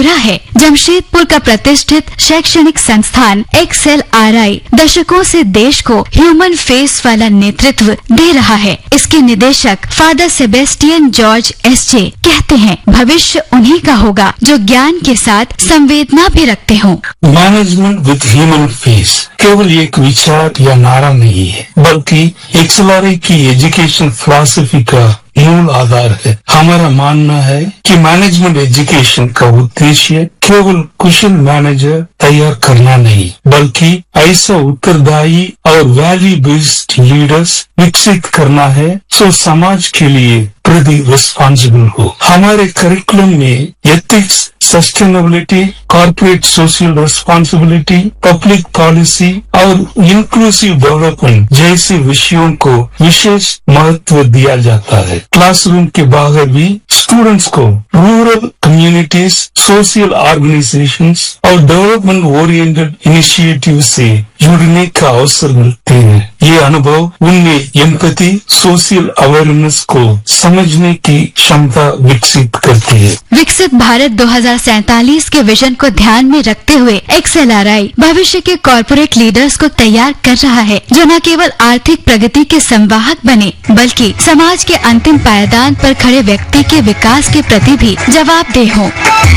गहरा है। जमशेदपुर का प्रतिष्ठित शैक्षणिक संस्थान XLRI दशकों से देश को ह्यूमन फेस वाला नेतृत्व दे रहा है। इसके निदेशक फादर सेबेस्टियन जॉर्ज SJ कहते हैं, भविष्य उन्हीं का होगा जो ज्ञान के साथ संवेदना भी रखते हों। मैनेजमेंट विद ह्यूमन फेस केवल एक विचार या नारा नहीं है, बल्कि XLRI की एजुकेशन फिलॉसफी का मूल आधार है। हमारा मानना है कि मैनेजमेंट एजुकेशन का उद्देश्य केवल कुशल मैनेजर तैयार करना नहीं, बल्कि ऐसा उत्तरदायी और वैल्यू बेस्ड लीडर्स विकसित करना है जो समाज के लिए प्रति रिस्पॉन्सिबल हो। हमारे करिकुलम में ethics, sustainability, corporate social responsibility, public policy और इंक्लूसिव डेवलपमेंट जैसे विषयों को विशेष महत्व दिया जाता है। क्लासरूम के बाहर भी स्टूडेंट्स को रूरल कम्युनिटीज, सोशल ऑर्गेनाइजेशंस और डेवलपमेंट ओरिएंटेड इनिशिएटिव से जुड़ने का अवसर मिलते हैं। ये अनुभव उनमें एम्पैथी, सोशल अवेयरनेस को समझने की क्षमता विकसित करती है। विकसित भारत 2047 के विजन को ध्यान में रखते हुए XLRI भविष्य के कॉर्पोरेट लीडर्स को तैयार कर रहा है, जो न केवल आर्थिक प्रगति के संवाहक बने, बल्कि समाज के अंतिम पायदान पर खड़े व्यक्ति के विकास के प्रति भी जवाबदेह हों।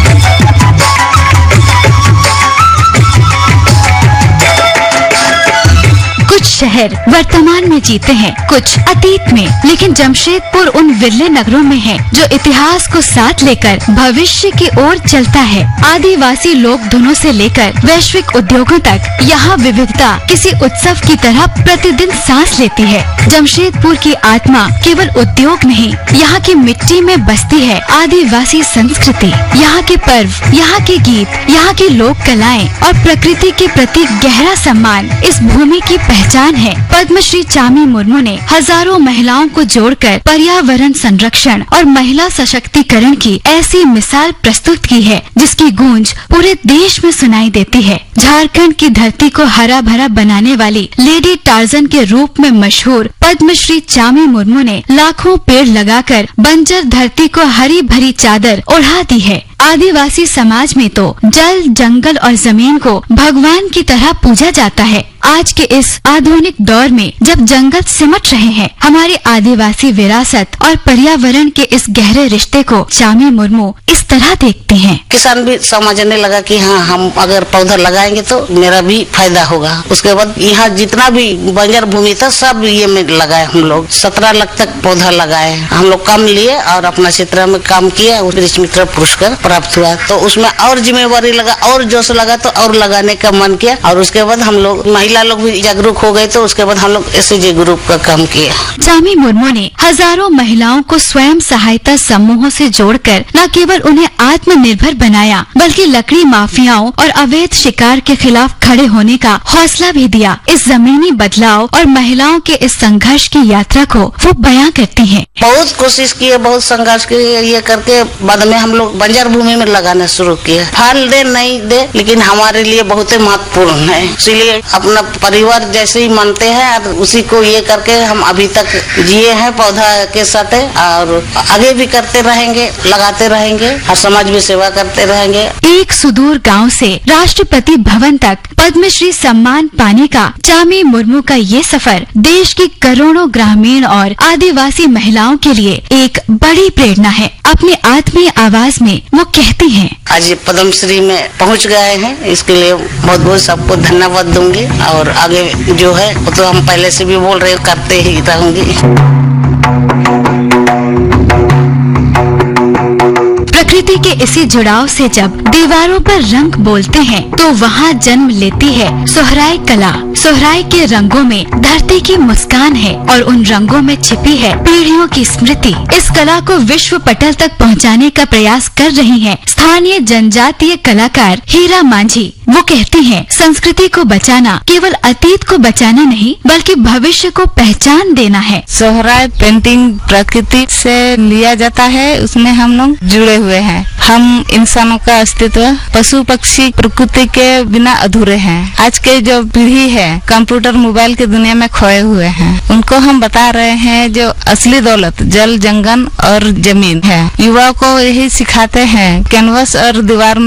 कुछ शहर वर्तमान में जीते हैं, कुछ अतीत में, लेकिन जमशेदपुर उन विरले नगरों में है जो इतिहास को साथ लेकर भविष्य की ओर चलता है। आदिवासी लोक धुनों से लेकर वैश्विक उद्योगों तक यहाँ विविधता किसी उत्सव की तरह प्रतिदिन सांस लेती है। जमशेदपुर की आत्मा केवल उद्योग नहीं, यहाँ की मिट्टी में बसती है आदिवासी संस्कृति। यहाँ के पर्व, यहाँ के गीत, यहाँ की लोक कलाएं और प्रकृति के प्रति गहरा सम्मान इस भूमि की पहचान है। पद्मश्री चामी मुर्मू ने हजारों महिलाओं को जोड़कर पर्यावरण संरक्षण और महिला सशक्तिकरण की ऐसी मिसाल प्रस्तुत की है जिसकी गूंज पूरे देश में सुनाई देती है। झारखंड की धरती को हरा भरा बनाने वाली लेडी टार्जन के रूप में मशहूर पद्मश्री चामी मुर्मू ने लाखों पेड़ लगाकर बंजर धरती को हरी भरी चादर ओढ़ा दी है। आदिवासी समाज में तो जल, जंगल और जमीन को भगवान की तरह पूजा जाता है। आज के इस आधुनिक दौर में जब जंगल सिमट रहे हैं, हमारी आदिवासी विरासत और पर्यावरण के इस गहरे रिश्ते को चामी मुर्मू इस तरह देखते हैं। किसान भी समझने लगा कि हाँ, हम अगर पौधा लगाएंगे तो मेरा भी फायदा होगा। उसके बाद यहाँ जितना भी बंजर भूमि था सब ये में लगाए। हम लोग 17 लाख तक पौधा लगाए। हम लोग कम लिए और अपना क्षेत्र में काम किया। वृक्ष मित्र पुरस्कार प्राप्त हुआ, तो उसमें और जिम्मेवारी लगा और जोश लगा, तो और लगाने का मन किया। और उसके बाद हम लोग महिला लोग भी जागरूक हो गए, तो उसके बाद हम लोग SG ग्रुप का काम किया। चामी मुर्मू ने हजारों महिलाओं को स्वयं सहायता समूहों से जोड़कर न केवल उन्हें आत्मनिर्भर बनाया, बल्कि लकड़ी माफियाओं और अवैध शिकार के खिलाफ खड़े होने का हौसला भी दिया। इस जमीनी बदलाव और महिलाओं के इस संघर्ष की यात्रा को वो बयां करती हैं। बहुत कोशिश किए, बहुत संघर्ष किए, ये करके बाद में हम लोग बंजर भूमि में लगाना शुरू किए। फल दे नहीं दे, लेकिन हमारे लिए बहुत ही महत्वपूर्ण है। इसीलिए अपना परिवार जैसे ही मानते हैं और उसी को ये करके हम अभी तक जिए हैं पौधा के साथ, और आगे भी करते रहेंगे, लगाते रहेंगे और समाज में सेवा करते रहेंगे। एक सुदूर गांव से राष्ट्रपति भवन तक पद्मश्री सम्मान पाने का चामी मुर्मू का ये सफर देश की करोड़ों ग्रामीण और आदिवासी महिलाओं के लिए एक बड़ी प्रेरणा है। अपनी आत्मीय आवाज में वो कहती हैं, आज पद्मश्री में पहुंच गए हैं, इसके लिए बहुत बहुत सबको धन्यवाद दूंगी। और आगे जो है वो तो हम पहले से भी बोल रहे, करते ही रहूंगी। प्रकृति के इसी जुड़ाव से जब दीवारों पर रंग बोलते हैं, तो वहाँ जन्म लेती है सोहराय कला। सोहराय के रंगों में धरती की मुस्कान है और उन रंगों में छिपी है पीढ़ियों की स्मृति। इस कला को विश्व पटल तक पहुँचाने का प्रयास कर रही हैं स्थानीय जनजातीय कलाकार हीरा मांझी। वो कहती हैं, संस्कृति को बचाना केवल अतीत को बचाना नहीं, बल्कि भविष्य को पहचान देना है। सोहराय पेंटिंग प्रकृति से लिया जाता है, उसमें हम लोग जुड़े हुए हैं। हम इंसानों का अस्तित्व पशु पक्षी प्रकृति के बिना अधूरे हैं। आज के जो पीढ़ी है कंप्यूटर मोबाइल की दुनिया में खोए हुए हैं, उनको हम बता रहे हैं जो असली दौलत जल, जंगल और जमीन है। युवाओं को यही सिखाते हैं, कैनवस और दीवार